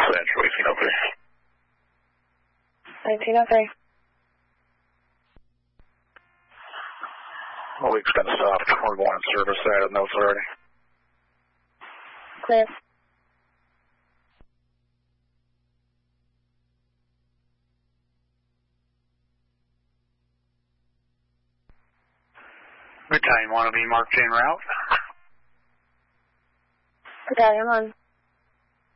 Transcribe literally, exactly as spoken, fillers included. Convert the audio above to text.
Central, eighteen oh three. nineteen oh three. Well, we expect to stop. We're going in service side of notes already. Clear. Battalion one will be marked en route. Battalion one.